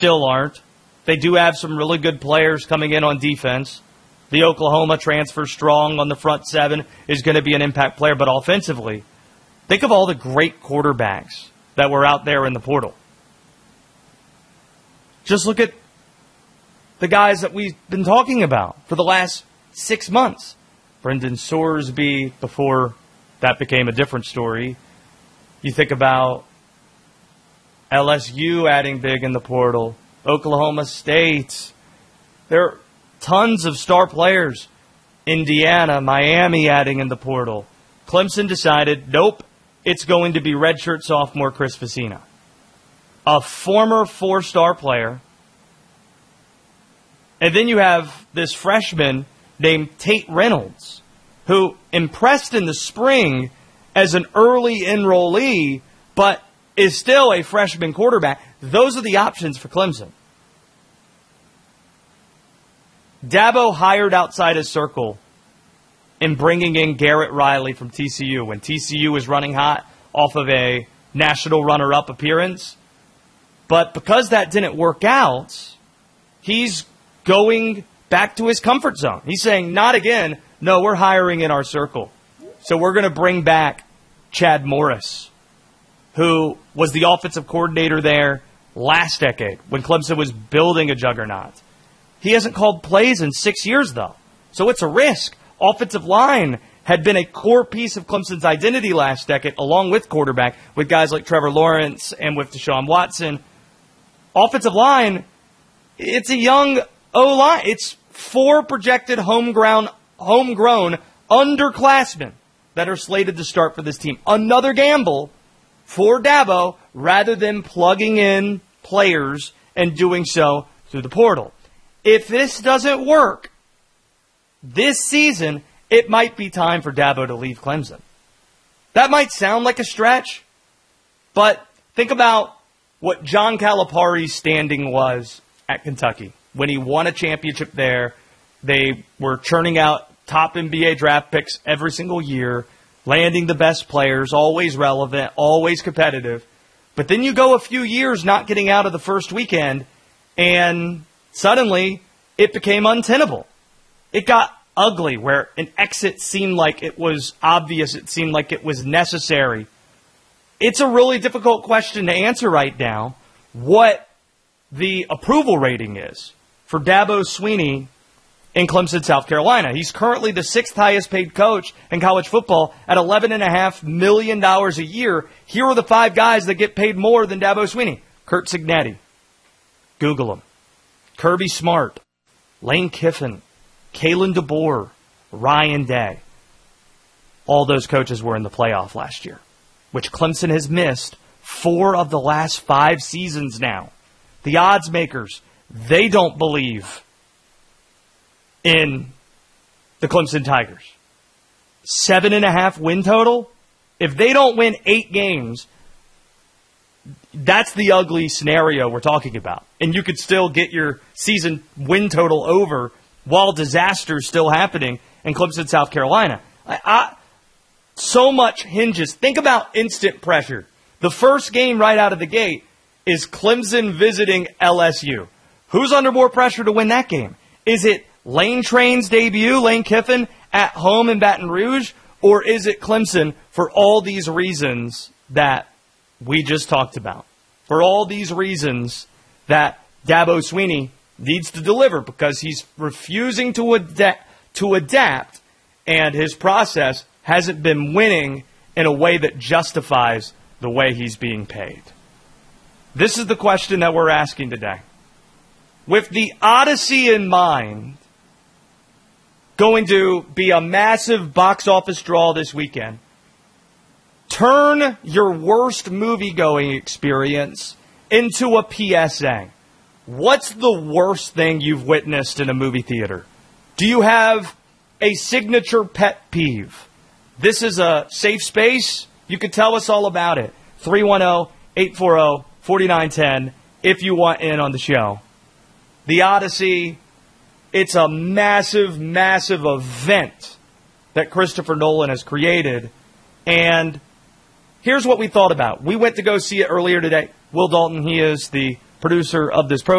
still aren't. They do have some really good players coming in on defense. The Oklahoma transfer Strong on the front seven is going to be an impact player. But offensively, think of all the great quarterbacks that were out there in the portal. Just look at the guys that we've been talking about for the last 6 months. Brendan Sorsby, before that became a different story. You think about LSU adding big in the portal, Oklahoma State. There are tons of star players. Indiana, Miami adding in the portal. Clemson decided, nope, it's going to be redshirt sophomore Chris Vecina, a former 4-star player. And then you have this freshman named Tate Reynolds, who impressed in the spring as an early enrollee, but is still a freshman quarterback. Those are the options for Clemson. Dabo hired outside his circle in bringing in Garrett Riley from TCU when TCU was running hot off of a national runner-up appearance. But because that didn't work out, he's going back to his comfort zone. He's saying, not again. No, we're hiring in our circle. So we're going to bring back Chad Morris, who was the offensive coordinator there last decade when Clemson was building a juggernaut. He hasn't called plays in 6 years, though. So it's a risk. Offensive line had been a core piece of Clemson's identity last decade, along with quarterback, with guys like Trevor Lawrence and with Deshaun Watson. Offensive line, it's a young O-line. It's 4 projected homegrown underclassmen that are slated to start for this team. Another gamble for Dabo rather than plugging in players and doing so through the portal. If this doesn't work this season, it might be time for Dabo to leave Clemson. That might sound like a stretch, but think about what John Calipari's standing was at Kentucky. When he won a championship there, they were churning out top NBA draft picks every single year, landing the best players, always relevant, always competitive. But then you go a few years not getting out of the first weekend, and suddenly it became untenable. It got ugly where an exit seemed like it was obvious. It seemed like it was necessary. It's a really difficult question to answer right now, what the approval rating is for Dabo Swinney in Clemson, South Carolina. He's currently the 6th highest paid coach in college football at $11.5 million a year. Here are the 5 guys that get paid more than Dabo Swinney. Curt Cignetti. Google him. Kirby Smart. Lane Kiffin. Kalen DeBoer. Ryan Day. All those coaches were in the playoff last year, which Clemson has missed 4 of the last 5 seasons now. The odds makers, they don't believe in the Clemson Tigers. 7.5 win total. If they don't win 8 games, that's the ugly scenario we're talking about. And you could still get your season win total over while disaster is still happening in Clemson, South Carolina. So much hinges. Think about instant pressure. The first game right out of the gate is Clemson visiting LSU. Who's under more pressure to win that game? Is it Lane Train's debut, Lane Kiffin, at home in Baton Rouge? Or is it Clemson for all these reasons that we just talked about? For all these reasons that Dabo Swinney needs to deliver because he's refusing to adapt, and his process hasn't been winning in a way that justifies the way he's being paid. This is the question that we're asking today. With the Odyssey in mind, going to be a massive box office draw this weekend, turn your worst movie-going experience into a PSA. What's the worst thing you've witnessed in a movie theater? Do you have a signature pet peeve? This is a safe space. You can tell us all about it. 310-840-4910 if you want in on the show. The Odyssey, it's a massive, massive event that Christopher Nolan has created. And here's what we thought about. We went to go see it earlier today. Will Dalton, he is the producer of this program.